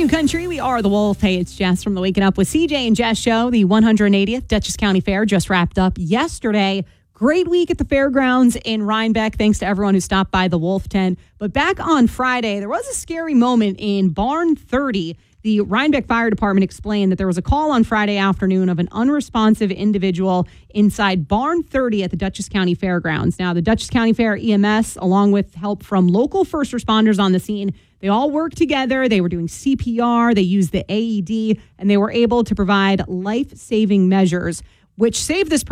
New Country. We are the Wolf. Hey, it's Jess from the Waking Up with CJ and Jess show. The 180th Dutchess County Fair just wrapped up yesterday. Great week at the fairgrounds in Rhinebeck. Thanks to everyone who stopped by the Wolf Tent. But back on Friday, there was a scary moment in Barn 30. The Rhinebeck Fire Department explained that there was a call on Friday afternoon of an unresponsive individual inside Barn 30 at the Dutchess County Fairgrounds. Now, the Dutchess County Fair EMS, along with help from local first responders on the scene, they all worked together. They were doing CPR. They used the AED, and they were able to provide life-saving measures, which saved this person.